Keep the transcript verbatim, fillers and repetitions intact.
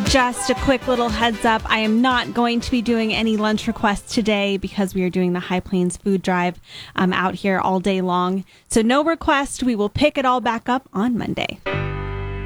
Just a quick little heads up. I am not going to be doing any lunch requests today because we are doing the High Plains Food Drive um, out here all day long. So no request. We will pick it all back up on Monday.